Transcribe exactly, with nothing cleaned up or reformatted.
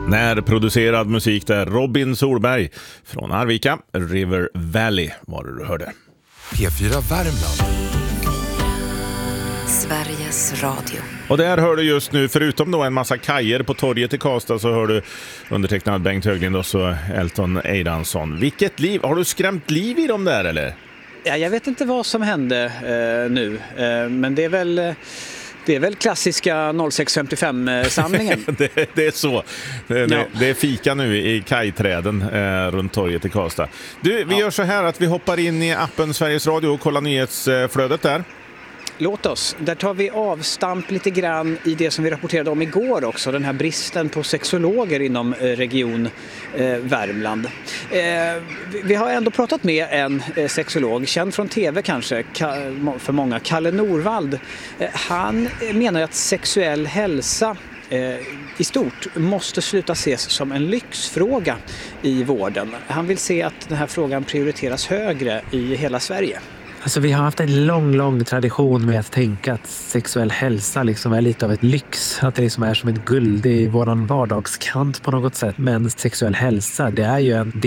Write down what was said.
Närproducerad musik där. Robin Solberg från Arvika, River Valley var det du hörde. P fyra Värmland. Sveriges Radio. Och där hör du just nu, förutom då en massa kajer på torget i Karlstad, så hör du undertecknad Bengt Höglind och så Elton Eidansson. Vilket liv! Har du skrämt liv i dem där eller? Ja, jag vet inte vad som hände eh, nu, eh, men det är väl... Eh... Det är väl klassiska noll sex femtiofem-samlingen. det, det är så. Det, ja. det, det är fika nu i kajträden eh, runt torget i Karlstad. Du, vi ja. gör så här att vi hoppar in i appen Sveriges Radio och kollar nyhetsflödet där. Låt oss. Där tar vi avstamp lite grann i det som vi rapporterade om igår också. Den här bristen på sexologer inom region eh, Värmland. Eh, vi har ändå pratat med en eh, sexolog, känd från tv kanske ka- för många, Kalle Norvald. Eh, han menar att sexuell hälsa eh, i stort måste sluta ses som en lyxfråga i vården. Han vill se att den här frågan prioriteras högre i hela Sverige. Alltså vi har haft en lång, lång tradition med att tänka att sexuell hälsa liksom är lite av ett lyx. Att det liksom är som ett guld i våran vardagskant på något sätt. Men sexuell hälsa, det är ju en